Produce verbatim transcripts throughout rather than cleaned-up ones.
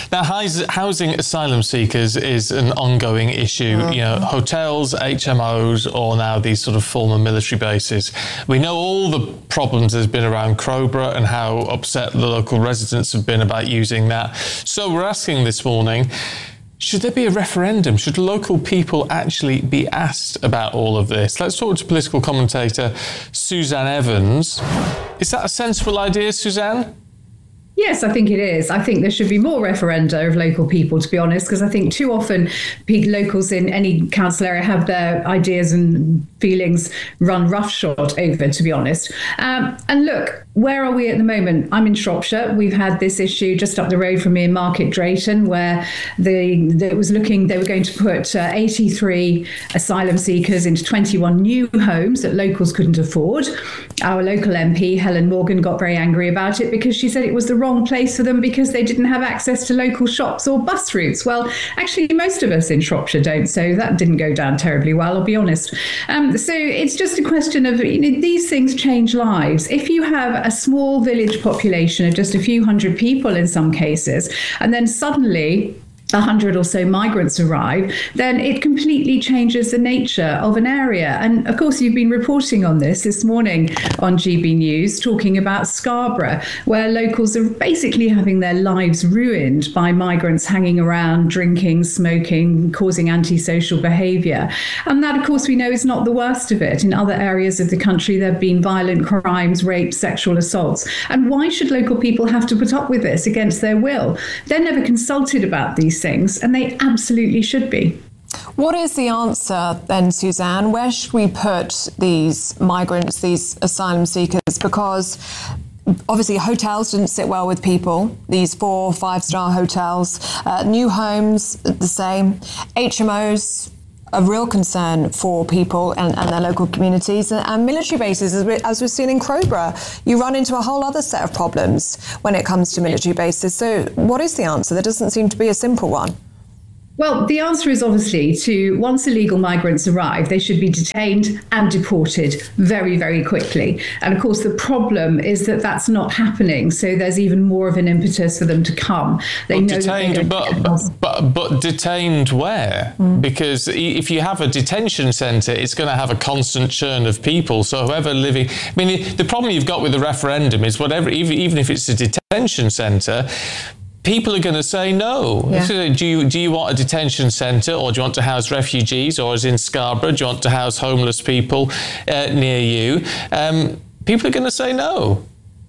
Now, housing asylum seekers is an ongoing issue. Mm-hmm. You know, hotels, H M Os, or now these sort of former military bases. We know all the problems there's been around Crowborough and how upset the local residents have been about using that. So we're asking this morning, should there be a referendum? Should local people actually be asked about all of this? Let's talk to political commentator Suzanne Evans. Is that a sensible idea, Suzanne? Yes, I think it is. I think there should be more referenda of local people, to be honest, because I think too often locals in any council area have their ideas and feelings run roughshod over, to be honest. Um, and look, where are we at the moment? I'm in Shropshire. We've had this issue just up the road from me in Market Drayton, where the, the it was looking, they were going to put uh, eighty-three asylum seekers into twenty-one new homes that locals couldn't afford. Our local M P, Helen Morgan, got very angry about it because she said it was the wrong place for them because they didn't have access to local shops or bus routes. Well, actually, most of us in Shropshire don't, so that didn't go down terribly well, I'll be honest. Um, so it's just a question of, you know, these things change lives. If you have a small village population of just a few hundred people in some cases, and then suddenly a hundred or so migrants arrive, then it completely changes the nature of an area. And of course, you've been reporting on this this morning on G B News, talking about Scarborough, where locals are basically having their lives ruined by migrants hanging around, drinking, smoking, causing antisocial behaviour. And that, of course, we know is not the worst of it. In other areas of the country, there have been violent crimes, rape, sexual assaults. And why should local people have to put up with this against their will? They're never consulted about these things, and they absolutely should be. What is the answer then, Suzanne? Where should we put these migrants, these asylum seekers? Because obviously hotels didn't sit well with people, these four, five-star hotels. Uh, new homes, the same. H M Os, a real concern for people and, and their local communities. And, and military bases, as, we, as we've seen in Crowborough, you run into a whole other set of problems when it comes to military bases. So what is the answer? There doesn't seem to be a simple one. Well, the answer is obviously to, once illegal migrants arrive, they should be detained and deported very, very quickly. And of course, the problem is that that's not happening. So there's even more of an impetus for them to come. They well, know detained, that but, but, but, but detained where? Mm. Because if you have a detention centre, it's going to have a constant churn of people. So whoever living, I mean, the problem you've got with the referendum is whatever, even, even if it's a detention centre, people are going to say no. Yeah. So do you do you want a detention centre, or do you want to house refugees, or as in Scarborough, do you want to house homeless people uh, near you? Um, people are going to say no.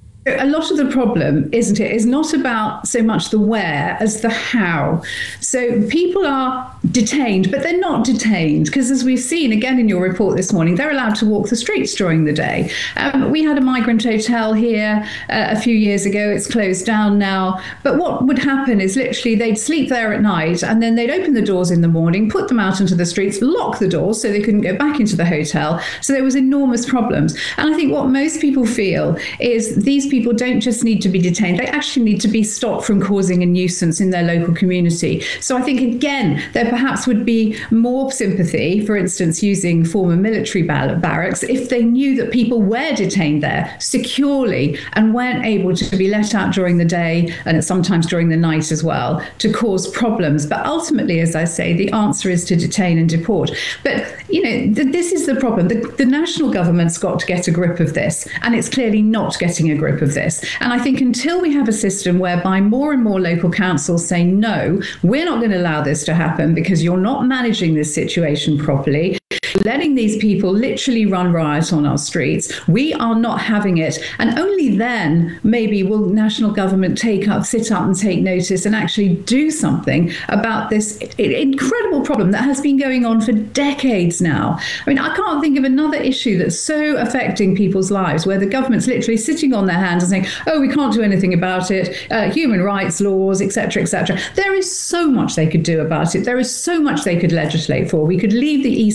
A lot of the problem, isn't it, is not about so much the where as the how. So people are detained, but they're not detained because, as we've seen again in your report this morning, they're allowed to walk the streets during the day. Um, we had a migrant hotel here uh, a few years ago. It's closed down now. But what would happen is literally they'd sleep there at night, and then they'd open the doors in the morning, put them out into the streets, lock the doors so they couldn't go back into the hotel. So there was enormous problems. And I think what most people feel is these people People don't just need to be detained, they actually need to be stopped from causing a nuisance in their local community. So I think, again, there perhaps would be more sympathy, for instance, using former military barracks, if they knew that people were detained there securely and weren't able to be let out during the day and sometimes during the night as well to cause problems. But ultimately, as I say, the answer is to detain and deport. But, you know, th- this is the problem. The, the national government's got to get a grip of this, and it's clearly not getting a grip of this. And I think until we have a system whereby more and more local councils say, no, we're not going to allow this to happen because you're not managing this situation properly, letting these people literally run riot on our streets, we are not having it. And only then maybe will national government take up, sit up and take notice and actually do something about this incredible problem that has been going on for decades now. I mean, I can't think of another issue that's so affecting people's lives where the government's literally sitting on their hands and saying, oh, we can't do anything about it, uh, human rights laws, et cetera, et cetera. There is so much they could do about it. There is so much they could legislate for. We could leave the E C H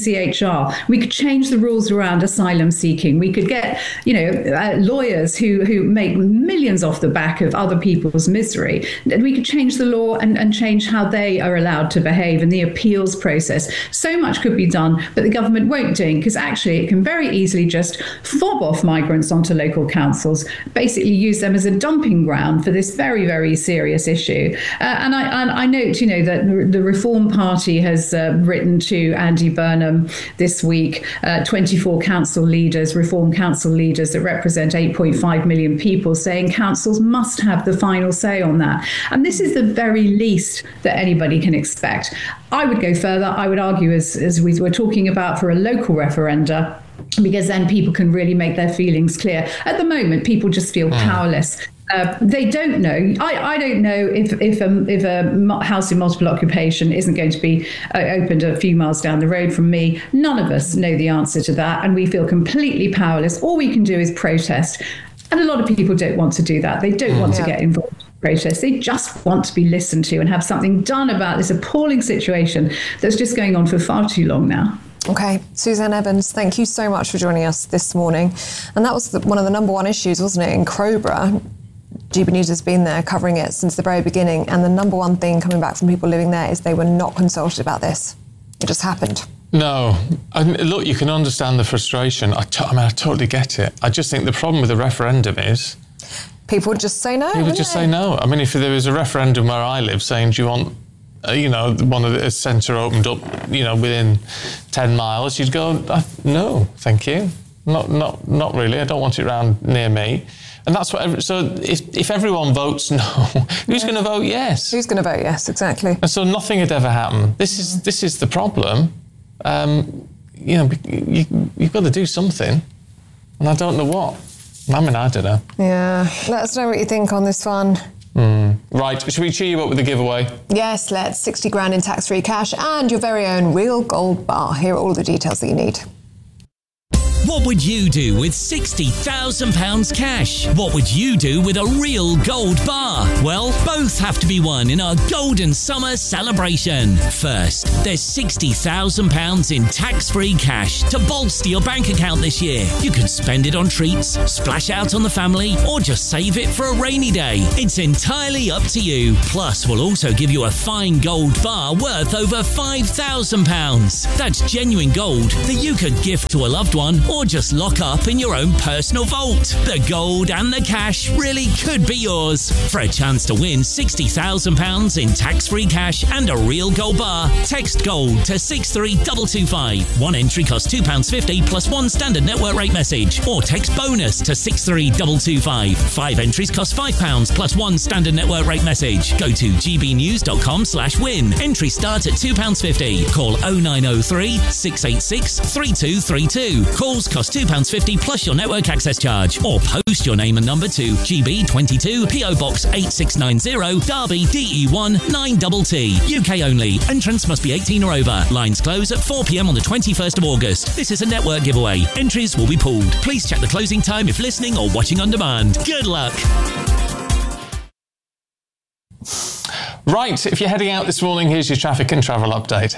Shah. We could change the rules around asylum seeking. We could get, you know, uh, lawyers who, who make millions off the back of other people's misery. We could change the law and, and change how they are allowed to behave in the appeals process. So much could be done, but the government won't do, because actually it can very easily just fob off migrants onto local councils, basically use them as a dumping ground for this very, very serious issue. Uh, and, I, and I note, you know, that the Reform Party has uh, written to Andy Burnham this week, uh, twenty-four council leaders, Reform council leaders that represent eight point five million people, saying councils must have the final say on that. And this is the very least that anybody can expect. I would go further. I would argue, as, as we were talking about, for a local referenda, because then people can really make their feelings clear. At the moment, people just feel mm. powerless. Uh, they don't know. I, I don't know if if a, if a house in multiple occupation isn't going to be uh, opened a few miles down the road from me. None of us know the answer to that, and we feel completely powerless. All we can do is protest. And a lot of people don't want to do that. They don't mm. want yeah. to get involved in protests. They just want to be listened to and have something done about this appalling situation that's just going on for far too long now. OK, Suzanne Evans, thank you so much for joining us this morning. And that was the, one of the number one issues, wasn't it, in Crowborough? G B News has been there covering it since the very beginning. And the number one thing coming back from people living there is they were not consulted about this. It just happened. No. And look, you can understand the frustration. I, t- I mean, I totally get it. I just think the problem with the referendum is... People would just say no. People would just they? say no. I mean, if there was a referendum where I live saying, do you want... Uh, you know, one of the centre opened up, you know, within ten miles, you'd go, no, thank you. Not not, not really. I don't want it around near me. And that's what, every, so if, if everyone votes no, who's yeah. going to vote yes? Who's going to vote yes, exactly. And so nothing had ever happened. This is this is the problem. Um, you know, you, you've got to do something. And I don't know what. I mean, I don't know. Yeah. Let us know what you think on this one. Mm. Right, should we cheer you up with a giveaway? Yes, let's. sixty grand in tax-free cash and your very own real gold bar. Here are all the details that you need. What would you do with sixty thousand pounds cash? What would you do with a real gold bar? Well, both have to be won in our Golden Summer celebration. First, there's sixty thousand pounds in tax-free cash to bolster your bank account this year. You can spend it on treats, splash out on the family, or just save it for a rainy day. It's entirely up to you. Plus, we'll also give you a fine gold bar worth over five thousand pounds. That's genuine gold that you could gift to a loved one or just lock up in your own personal vault. The gold and the cash really could be yours. For a chance to win sixty thousand pounds in tax-free cash and a real gold bar, text GOLD to six three two two five. One entry costs two pounds fifty plus one standard network rate message. Or text BONUS to six three two two five. Five entries cost five pounds plus one standard network rate message. Go to gbnews.com slash win. Entry starts at two pounds fifty. Call oh nine oh three, six eight six, three two three two. Calls cost two pounds fifty plus your network access charge. Or post your name and number to G B twenty-two, P O Box eight six nine zero, Derby, D E one nine T T. U K only. Entrance must be eighteen or over. Lines close at four p.m. on the twenty-first of August. This is a network giveaway. Entries will be pooled. Please check the closing time if listening or watching on demand. Good luck. Right, if you're heading out this morning, here's your traffic and travel update.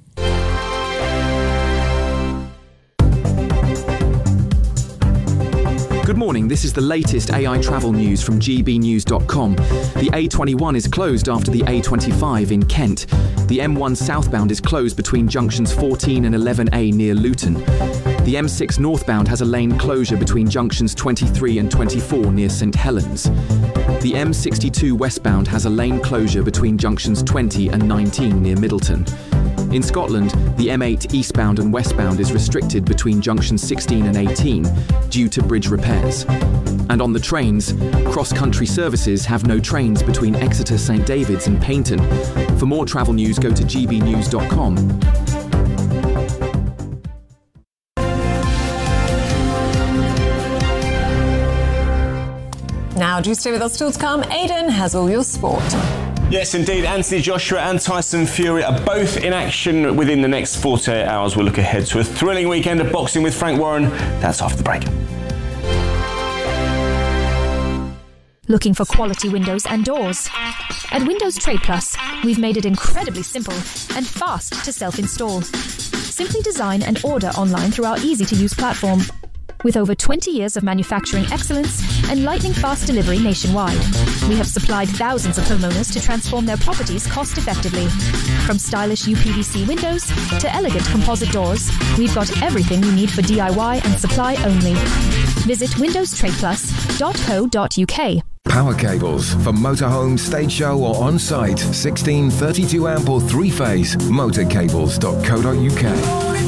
Good morning, this is the latest A I travel news from G B news dot com. The A twenty-one is closed after the A twenty-five in Kent. The M one southbound is closed between junctions fourteen and eleven A near Luton. The M six northbound has a lane closure between junctions twenty-three and twenty-four near St Helens. The M sixty-two westbound has a lane closure between junctions twenty and nineteen near Middleton. In Scotland, the M eight eastbound and westbound is restricted between junctions sixteen and eighteen due to bridge repairs. And on the trains, cross-country services have no trains between Exeter, St David's and Paignton. For more travel news, go to g b news dot com. Now, do stay with us still to come. Aidan has all your sport. Yes, indeed. Anthony Joshua and Tyson Fury are both in action within the next forty-eight hours. We'll look ahead to a thrilling weekend of boxing with Frank Warren. That's after the break. Looking for quality windows and doors? At Windows Trade Plus, we've made it incredibly simple and fast to self-install. simply design and order online through our easy-to-use platform. With over twenty years of manufacturing excellence and lightning fast delivery nationwide, we have supplied thousands of homeowners to transform their properties cost-effectively. From stylish U P V C windows to elegant composite doors, we've got everything you need for D I Y and supply only. Visit windows trade plus dot co dot uk. Power cables for motorhome, stage show or on-site. sixteen, thirty-two amp or three-phase. motorcables dot co dot uk.